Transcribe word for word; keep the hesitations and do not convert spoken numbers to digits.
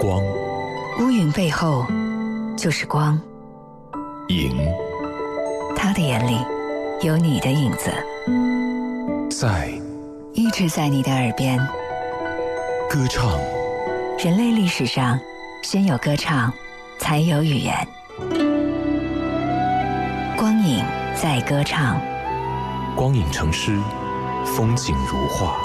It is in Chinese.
光， 乌云背后就是光。 影他的眼里有你的影子， 在一直在你的耳边。 歌唱。 人类历史上，先有歌唱，才有语言。光影在歌唱。 光影成诗，风景如画。